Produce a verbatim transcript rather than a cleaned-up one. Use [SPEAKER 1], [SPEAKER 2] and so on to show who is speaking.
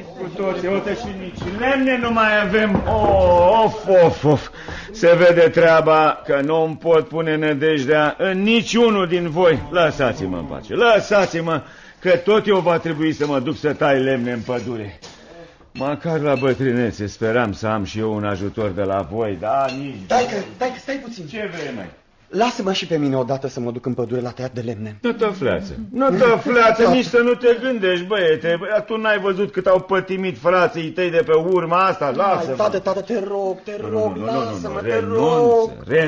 [SPEAKER 1] Cu toții, uite și nici lemne nu mai avem. Oh, of, of, of. Se vede treaba că nu-mi pot pune nădejdea în niciunul din voi. Lăsați-mă în pace, lăsați-mă, că tot eu va trebui să mă duc să tai lemne în pădure. Măcar la bătrânețe speram să am și eu un ajutor de la voi, dar nici...
[SPEAKER 2] Stai că, stai că, stai puțin.
[SPEAKER 1] Ce vrei, mai?
[SPEAKER 2] Lasă-mă și pe mine odată să mă duc în pădure la tăiat de lemne.
[SPEAKER 1] Nu te fleață, nu te fleață, nici să nu te gândești, băiete. Tu n-ai văzut cât au pătimit frații tăi de pe urma asta? Lasă-mă.
[SPEAKER 2] Tată, tată, te rog, te rog, lasă-mă, te rog.
[SPEAKER 1] Renunță, renunță.